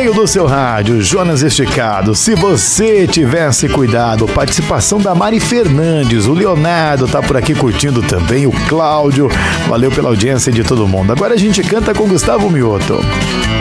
ladinho do seu rádio, Jonas Esticado. Se você tivesse cuidado, participação da Mari Fernandes, o Leonardo tá por aqui curtindo também, o Cláudio. Valeu pela audiência de todo mundo. Agora a gente canta com Gustavo Mioto.